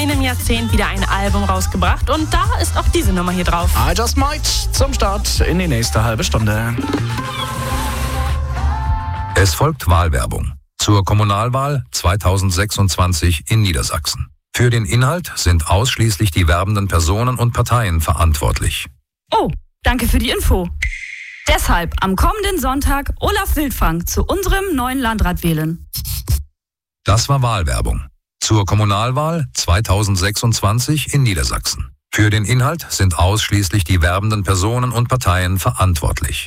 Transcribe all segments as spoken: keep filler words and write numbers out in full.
einem Jahrzehnt wieder ein Album rausgebracht und da ist auch diese Nummer hier drauf. I Just Might zum Start in die nächste halbe Stunde. Es folgt Wahlwerbung zur Kommunalwahl zweitausendsechsundzwanzig in Niedersachsen. Für den Inhalt sind ausschließlich die werbenden Personen und Parteien verantwortlich. Oh, danke für die Info. Deshalb am kommenden Sonntag Olaf Wildfang zu unserem neuen Landrat wählen. Das war Wahlwerbung zur Kommunalwahl zweitausendsechsundzwanzig in Niedersachsen. Für den Inhalt sind ausschließlich die werbenden Personen und Parteien verantwortlich.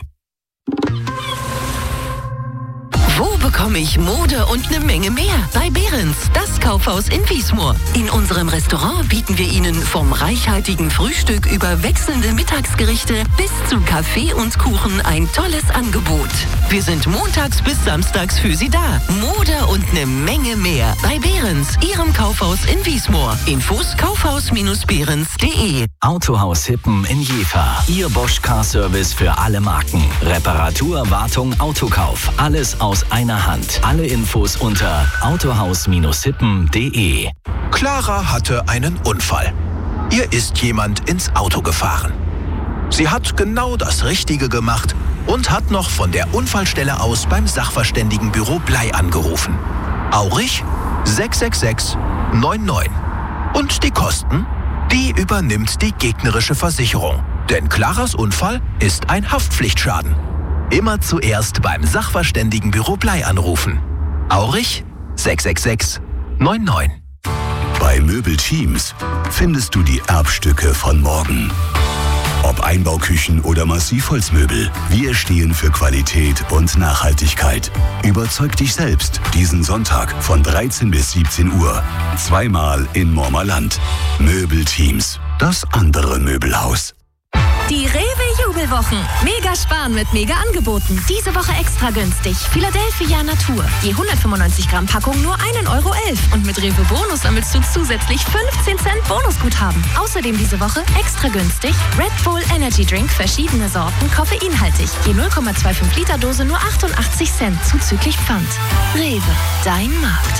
Wo bekomme ich Mode und eine Menge mehr? Bei Behrens, das Kaufhaus in Wiesmoor. In unserem Restaurant bieten wir Ihnen vom reichhaltigen Frühstück über wechselnde Mittagsgerichte bis zu Kaffee und Kuchen ein tolles Angebot. Wir sind montags bis samstags für Sie da. Mode und eine Menge mehr. Bei Behrens, Ihrem Kaufhaus in Wiesmoor. Infos kaufhaus behrens punkt de. Autohaus Hippen in Jever. Ihr Bosch Car Service für alle Marken. Reparatur, Wartung, Autokauf. Alles aus einer Hand. Alle Infos unter autohaus hippen punkt de. Clara hatte einen Unfall. Ihr ist jemand ins Auto gefahren. Sie hat genau das Richtige gemacht und hat noch von der Unfallstelle aus beim Sachverständigenbüro Blei angerufen. Aurich sechs sechs sechs neun neun. Und die Kosten? Die übernimmt die gegnerische Versicherung. Denn Claras Unfall ist ein Haftpflichtschaden. Immer zuerst beim Sachverständigenbüro Blei anrufen. Aurich sechs sechs sechs neun neun. Bei Möbelteams findest du die Erbstücke von morgen. Ob Einbauküchen oder Massivholzmöbel, wir stehen für Qualität und Nachhaltigkeit. Überzeug dich selbst diesen Sonntag von dreizehn bis siebzehn Uhr. Zweimal in Mormerland. Möbelteams, das andere Möbelhaus. Die Rewe-Jubelwochen. Mega sparen mit mega Angeboten. Diese Woche extra günstig. Philadelphia Natur. Je hundertfünfundneunzig Gramm Packung nur ein Euro elf. Und mit Rewe Bonus sammelst du zusätzlich fünfzehn Cent Bonusguthaben. Außerdem diese Woche extra günstig Red Bull Energy Drink, verschiedene Sorten, koffeinhaltig. Je null Komma fünfundzwanzig Liter Dose nur achtundachtzig Cent, zuzüglich Pfand. Rewe, dein Markt.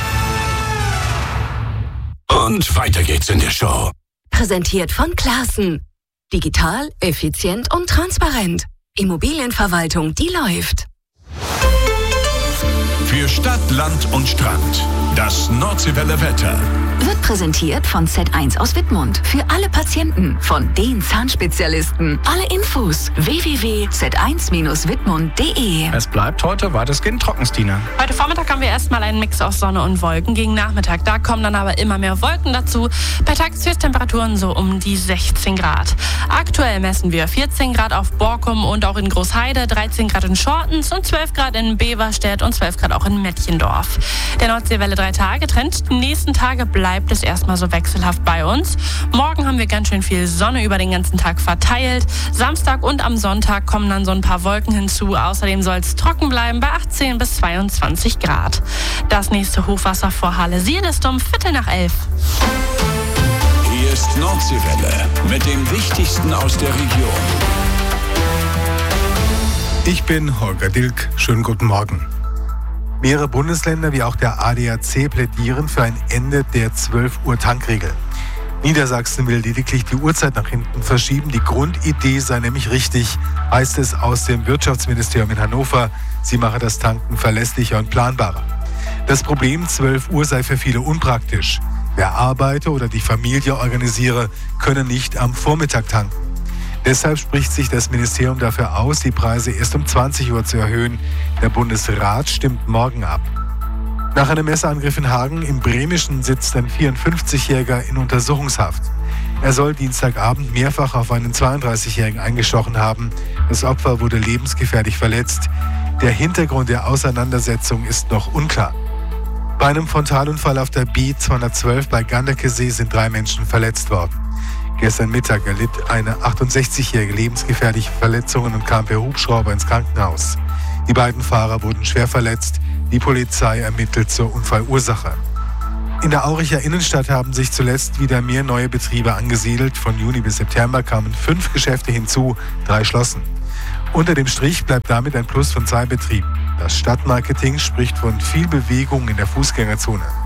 Und weiter geht's in der Show. Präsentiert von Classen. Digital, effizient und transparent. Immobilienverwaltung, die läuft. Für Stadt, Land und Strand. Das Nordseewelle Wetter. Wird präsentiert von Z eins aus Wittmund. Für alle Patienten, von den Zahnspezialisten. Alle Infos w w w punkt z eins wittmund punkt de. Es bleibt heute weitestgehend trocken, Stina. Heute Vormittag haben wir erstmal einen Mix aus Sonne und Wolken. Gegen Nachmittag, da kommen dann aber immer mehr Wolken dazu. Bei Tageshöchsttemperaturen so um die sechzehn Grad. Aktuell messen wir vierzehn Grad auf Borkum und auch in Großheide, dreizehn Grad in Schortens und zwölf Grad in Beverstedt und zwölf Grad auch in Mettchendorf. Der Nordseewelle drei Tage Trend. Die nächsten Tage bleibt es erstmal so wechselhaft bei uns. Morgen haben wir ganz schön viel Sonne über den ganzen Tag verteilt. Samstag und am Sonntag kommen dann so ein paar Wolken hinzu. Außerdem soll es trocken bleiben bei achtzehn bis zweiundzwanzig Grad. Das nächste Hochwasser vor Halle-Siel ist um Viertel nach elf. Hier ist Nordseewelle mit dem Wichtigsten aus der Region. Ich bin Holger Dilk. Schönen guten Morgen. Mehrere Bundesländer wie auch der A D A C plädieren für ein Ende der zwölf Uhr Tankregel. Niedersachsen will lediglich die Uhrzeit nach hinten verschieben. Die Grundidee sei nämlich richtig, heißt es aus dem Wirtschaftsministerium in Hannover. Sie mache das Tanken verlässlicher und planbarer. Das Problem, zwölf Uhr sei für viele unpraktisch. Wer arbeite oder die Familie organisiere, könne nicht am Vormittag tanken. Deshalb spricht sich das Ministerium dafür aus, die Preise erst um zwanzig Uhr zu erhöhen. Der Bundesrat stimmt morgen ab. Nach einem Messerangriff in Hagen im Bremischen sitzt ein vierundfünfzigjähriger in Untersuchungshaft. Er soll Dienstagabend mehrfach auf einen zweiunddreißigjährigen eingestochen haben. Das Opfer wurde lebensgefährlich verletzt. Der Hintergrund der Auseinandersetzung ist noch unklar. Bei einem Frontalunfall auf der B zweihundertzwölf bei Ganderkesee sind drei Menschen verletzt worden. Gestern Mittag erlitt eine achtundsechzigjährige lebensgefährliche Verletzungen und kam per Hubschrauber ins Krankenhaus. Die beiden Fahrer wurden schwer verletzt. Die Polizei ermittelt zur Unfallursache. In der Auricher Innenstadt haben sich zuletzt wieder mehr neue Betriebe angesiedelt. Von Juni bis September kamen fünf Geschäfte hinzu, drei schlossen. Unter dem Strich bleibt damit ein Plus von zwei Betrieben. Das Stadtmarketing spricht von viel Bewegung in der Fußgängerzone.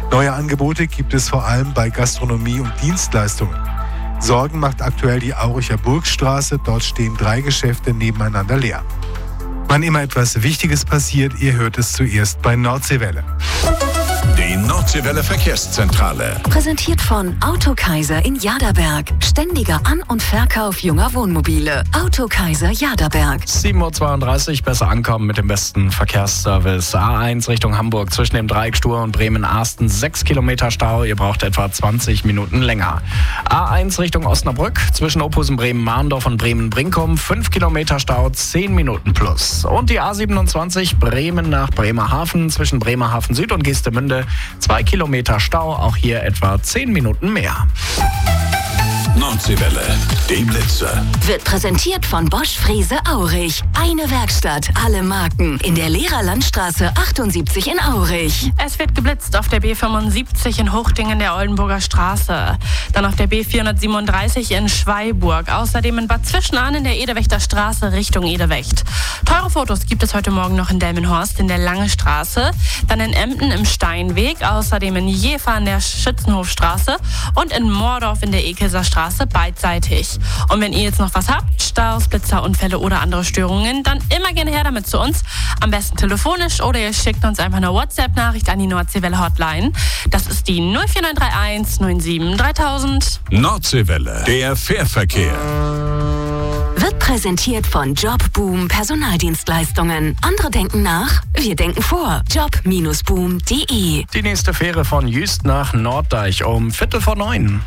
Neue Angebote gibt es vor allem bei Gastronomie und Dienstleistungen. Sorgen macht aktuell die Auricher Burgstraße. Dort stehen drei Geschäfte nebeneinander leer. Wann immer etwas Wichtiges passiert, ihr hört es zuerst bei Nordseewelle. Die Nordseewelle Verkehrszentrale. Präsentiert von Autokaiser in Jaderberg. Ständiger An- und Verkauf junger Wohnmobile. Autokaiser Jaderberg. sieben Uhr zweiunddreißig, besser ankommen mit dem besten Verkehrsservice. A eins Richtung Hamburg zwischen dem Dreieck Stur und Bremen-Arsten sechs Kilometer Stau. Ihr braucht etwa zwanzig Minuten länger. A eins Richtung Osnabrück zwischen Ophusen Bremen-Mahndorf und Bremen-Brinkum fünf Kilometer Stau, zehn Minuten plus. Und die A siebenundzwanzig Bremen nach Bremerhaven zwischen Bremerhaven Süd und Geestemünde zwei Kilometer Stau, auch hier etwa zehn Minuten mehr. Nordseewelle, die Blitzer. Wird präsentiert von Bosch Frese Aurich. Eine Werkstatt, alle Marken. In der Lehrerlandstraße achtundsiebzig in Aurich. Es wird geblitzt auf der B fünfundsiebzig in Hochdingen der Oldenburger Straße. Dann auf der B vierhundertsiebenunddreißig in Schweiburg. Außerdem in Bad Zwischenahn in der Edewächter Straße Richtung Edewecht. Teure Fotos gibt es heute Morgen noch in Delmenhorst in der Lange Straße. Dann in Emden im Steinweg. Außerdem in Jever an der Schützenhofstraße. Und in Moordorf in der Ekelser Straße beidseitig. Und wenn ihr jetzt noch was habt, Staus, Blitzer, Unfälle oder andere Störungen, dann immer gerne her damit zu uns. Am besten telefonisch oder ihr schickt uns einfach eine WhatsApp-Nachricht an die Nordseewelle Hotline. Das ist die null vier neun drei eins neun sieben dreitausend. Nordseewelle, der Fährverkehr. Wird präsentiert von Jobboom Personaldienstleistungen. Andere denken nach, wir denken vor. job Bindestrich boom Punkt de. Die nächste Fähre von Jüst nach Norddeich um Viertel vor neun.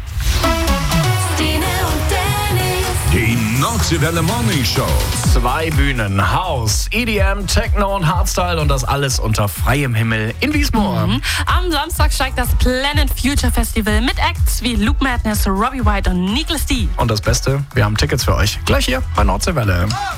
Die Nordseewelle Morning Show. Zwei Bühnen, House, E D M, Techno und Hardstyle und das alles unter freiem Himmel in Wiesmoor. Mhm. Am Samstag steigt das Planet Future Festival mit Acts wie Luke Madness, Robbie White und Nicholas D. Und das Beste, wir haben Tickets für euch. Gleich hier bei Nordseewelle.